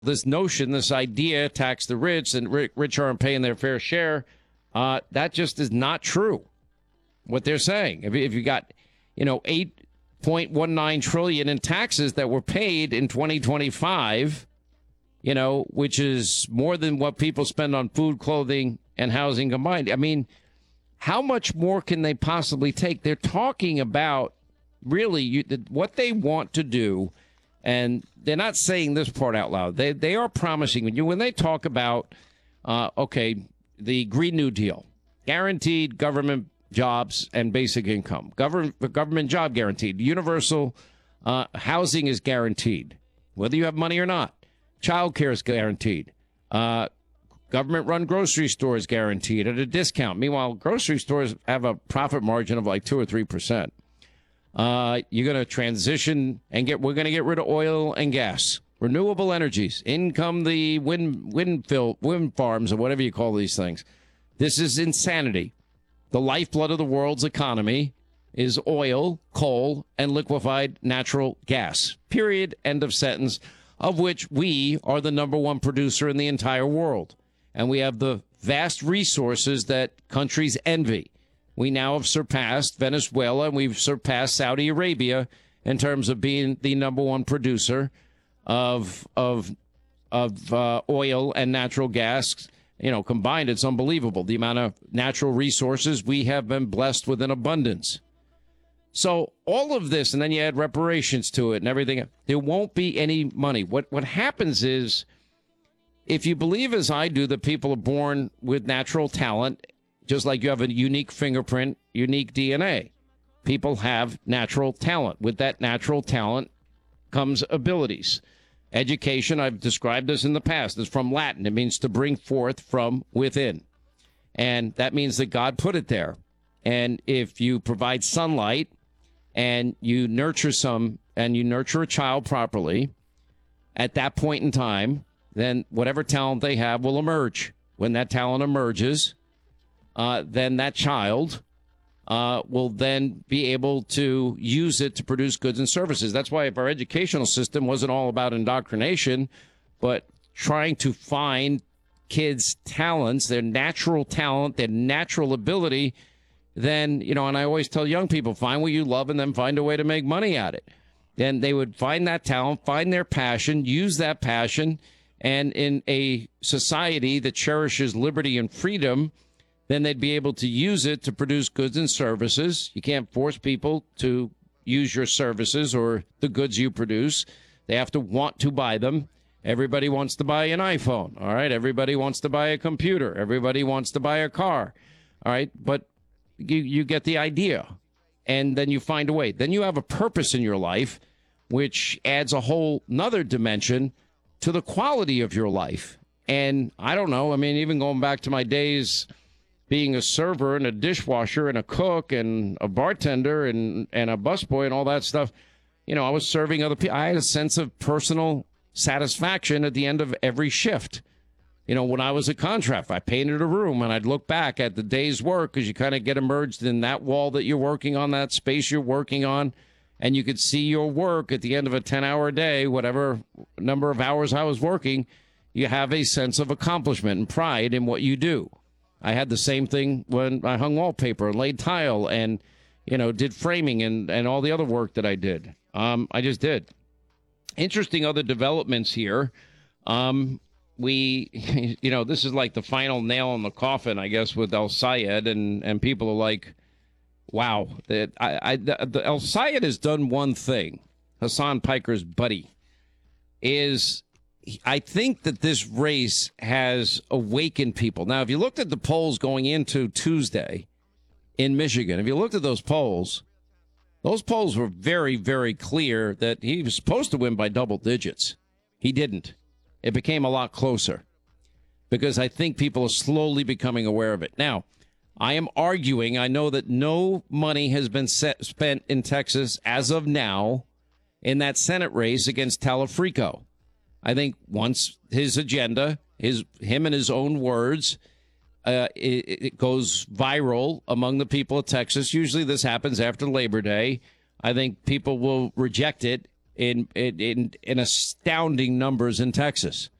This notion, this idea, tax the rich and rich aren't paying their fair share, that just is not true. What they're saying, if you got, 8.19 trillion in taxes that were paid in 2025, which is more than what people spend on food, clothing, and housing combined. I mean, how much more can they possibly take? They're talking about really what they want to do, and they're not saying this part out loud. They are promising when they talk about, the Green New Deal, guaranteed government jobs and basic income, government job guaranteed, universal housing is guaranteed, whether you have money or not. Child care is guaranteed. Government-run grocery stores guaranteed at a discount. Meanwhile, grocery stores have a profit margin of like 2 or 3%. You're going to transition and we're going to get rid of oil and gas, renewable energies, income the wind farms or whatever you call these things. This is insanity. The lifeblood of the world's economy is oil, coal, and liquefied natural gas. Period. End of sentence. Of which we are the number one producer in the entire world. And we have the vast resources that countries envy. We now have surpassed Venezuela, and we've surpassed Saudi Arabia in terms of being the number one producer of oil and natural gas. Combined, it's unbelievable. The amount of natural resources we have been blessed with in abundance. So all of this, and then you add reparations to it and everything, there won't be any money. What happens is, if you believe as I do that people are born with natural talent, just like you have a unique fingerprint, unique DNA, people have natural talent. With that natural talent comes abilities. Education, I've described this in the past, is from Latin. It means to bring forth from within. And that means that God put it there. And if you provide sunlight and you nurture a child properly, at that point in time, then whatever talent they have will emerge. When that talent emerges, then that child will then be able to use it to produce goods and services. That's why if our educational system wasn't all about indoctrination, but trying to find kids' talents, their natural talent, their natural ability, then, and I always tell young people, find what you love and then find a way to make money at it. Then they would find that talent, find their passion, use that passion, and in a society that cherishes liberty and freedom, then they'd be able to use it to produce goods and services. You can't force people to use your services or the goods you produce. They have to want to buy them. Everybody wants to buy an iPhone, all right? Everybody wants to buy a computer. Everybody wants to buy a car, all right? But you get the idea, and then you find a way. Then you have a purpose in your life, which adds a whole nother dimension to the quality of your life. And I don't know, even going back to my days being a server and a dishwasher and a cook and a bartender and a busboy and all that stuff, I was serving other people. I had a sense of personal satisfaction at the end of every shift. When I was a contractor, I painted a room and I'd look back at the day's work because you kind of get immersed in that wall that you're working on, that space you're working on, and you could see your work at the end of a 10-hour day, whatever number of hours I was working. You have a sense of accomplishment and pride in what you do. I had the same thing when I hung wallpaper and laid tile and, did framing and all the other work that I did. I just did. Interesting other developments here. This is like the final nail in the coffin, I guess, with El Sayed, and people are like, wow. El Sayed has done one thing. Hassan Piker's buddy is, I think that this race has awakened people. Now, if you looked at the polls going into Tuesday in Michigan, if you looked at those polls were very, very clear that he was supposed to win by double digits. He didn't. It became a lot closer because I think people are slowly becoming aware of it. Now, I am arguing, I know that no money has been spent in Texas as of now in that Senate race against Talafrico. I think once his agenda, him and his own words, it goes viral among the people of Texas. Usually this happens after Labor Day. I think people will reject it in astounding numbers in Texas.